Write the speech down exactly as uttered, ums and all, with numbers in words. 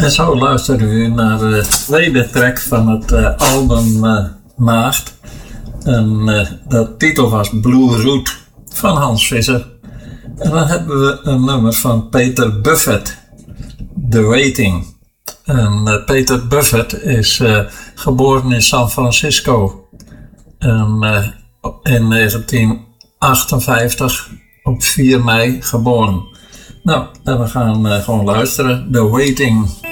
En zo luisteren we naar de tweede track van het uh, album uh, Maagd. En uh, de titel was Blue Root van Hans Visser. En dan hebben we een nummer van Peter Buffett, The Waiting. En uh, Peter Buffett is uh, geboren in San Francisco en, uh, in negentien achtenvijftig op vier mei geboren. Nou, en we gaan uh, gewoon luisteren. The Waiting.